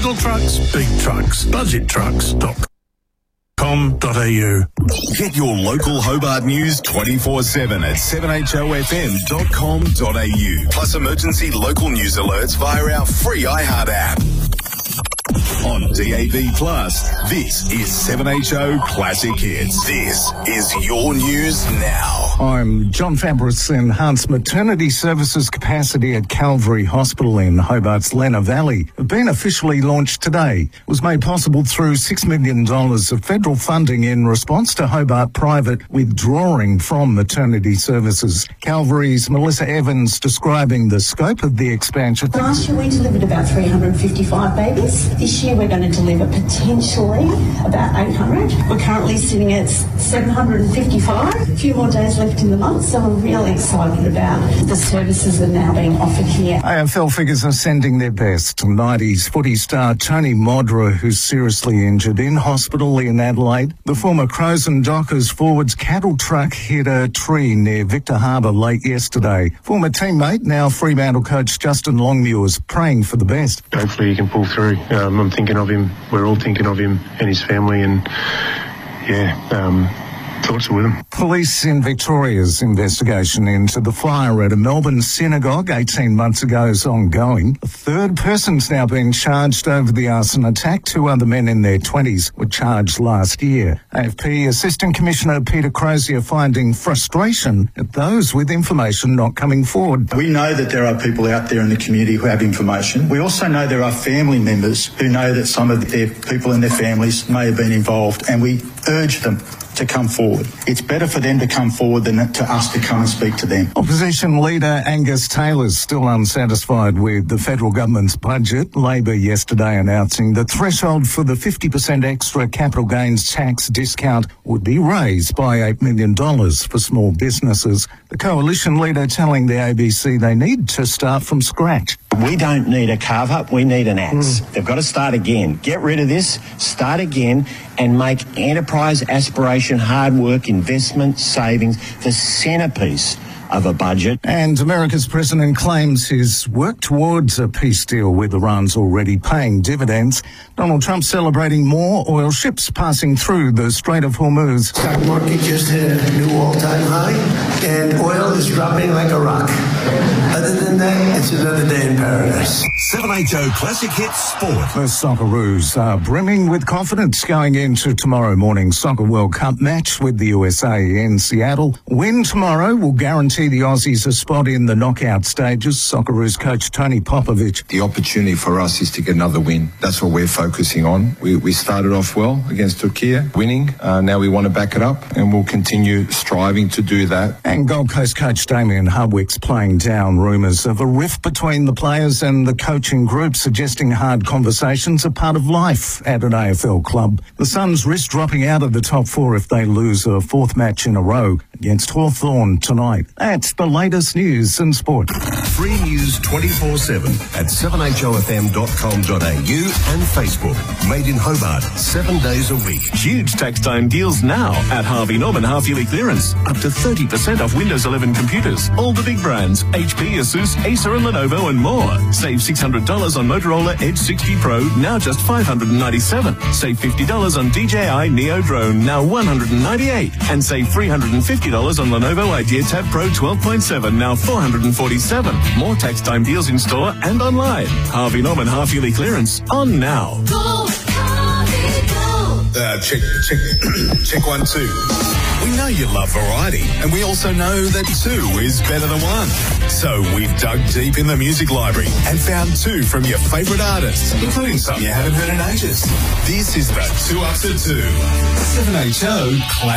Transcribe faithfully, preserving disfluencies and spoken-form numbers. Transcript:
Little trucks, big trucks, budget trucks dot com dot a u. Get your local Hobart news twenty-four seven at seven h o f m dot com dot a u. Plus emergency local news alerts via our free iHeart app. On D A B Plus, this is seven H O Classic Hits. This is your news now. I'm John Fabris. Enhanced maternity services capacity at Calvary Hospital in Hobart's Lenna Valley have been officially launched today. It was made possible through six million dollars of federal funding in response to Hobart Private withdrawing from maternity services. Calvary's Melissa Evans describing the scope of the expansion. Last year we delivered about three hundred fifty-five babies. This year we're going to deliver potentially about eight hundred. We're currently sitting at seven hundred fifty-five. A few more days left in the month, so we're really excited about the services that are now being offered here. A F L figures are sending their best. nineties footy star Tony Modra, who's seriously injured, in hospital in Adelaide. The former Crows and Dockers forward's cattle truck hit a tree near Victor Harbour late yesterday. Former teammate, now Fremantle coach Justin Longmuir, is praying for the best. Hopefully he can pull through. Um, I'm thinking of him. We're all thinking of him and his family, and yeah, um, thoughts are with him. Police in Victoria's investigation into the fire at a Melbourne synagogue eighteen months ago is ongoing. A third person's now been charged over the arson attack. Two other men in their twenties were charged last year. A F P Assistant Commissioner Peter Crozier finding frustration at those with information not coming forward. We know that there are people out there in the community who have information. We also know there are family members who know that some of their people and their families may have been involved, and we urge them to come forward. It's better for them to come forward than to us to come and speak to them. Opposition leader Angus Taylor's still unsatisfied with the federal government's budget. Labor yesterday announcing the threshold for the fifty percent extra capital gains tax discount would be raised by eight million dollars for small businesses. The coalition leader telling the A B C they need to start from scratch. We don't need a carve-up, we need an axe. Mm. They've got to start again. Get rid of this, start again, and make enterprise, aspiration, hard work, investment, savings the centrepiece of a budget. And America's president claims his work towards a peace deal with Iran's already paying dividends. Donald Trump celebrating more oil ships passing through the Strait of Hormuz. Stock market just hit a new all-time high, and oil is dropping like a rock. Other than that, it's another day in paradise. seven H O Classic Hits Sport. The Socceroos are brimming with confidence going into tomorrow morning's Soccer World Cup match with the U S A in Seattle. Win tomorrow will guarantee the Aussies a spot in the knockout stages. Socceroos coach Tony Popovic. The opportunity for us is to get another win. That's what we're focusing on. We, we started off well against Turkey, winning. Uh, now we want to back it up, and we'll continue striving to do that. And Gold Coast coach Damien Hardwick's playing down rumours of a rift between the players and the coaching group, suggesting hard conversations are part of life at an A F L club. The Suns risk dropping out of the top four if they lose a fourth match in a row against Hawthorn tonight. That's the latest news and sport. Free news twenty-four seven at seven h o f m dot com dot a u and Facebook. Made in Hobart, seven days a week. Huge tax time deals now at Harvey Norman half-yearly clearance. Up to thirty percent off Windows eleven computers. All the big brands, H P, Asus, Acer and Lenovo and more. Save six hundred dollars on Motorola Edge sixty Pro, now just five hundred ninety-seven dollars. Save fifty dollars on D J I Neo Drone, now one hundred ninety-eight dollars. And save three hundred fifty dollars on Lenovo IdeaTab Pro twelve point seven, now four hundred forty-seven dollars. More tax time deals in store and online. Harvey Norman half-yearly clearance on now. Go, Harvey, go. Uh, check, check, check one, two. We know you love variety, and we also know that two is better than one. So we've dug deep in the music library and found two from your favourite artists, including some you haven't heard in ages. This is the Two Up to Two. seven H O Classic.